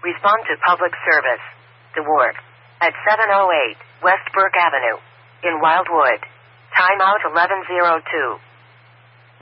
Respond to public service. DeWard. At 708 West Burke Avenue. In Wildwood. Timeout 11:02.